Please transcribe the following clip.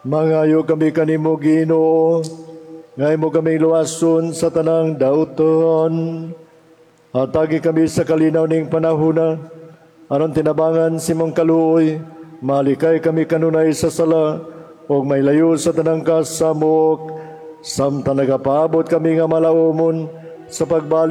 Mangayo kami kanimo Ginoo, ngay mo kami luwason sa tanang dauton. Hatagi kami sa kalinaw ning panahuna, aron tinabangan si mong kaluoy, malikay kami kanunay sa sala, o may layo sa tanang kasamok, samtang nagapaabot kami nga malaumon sa pagbalik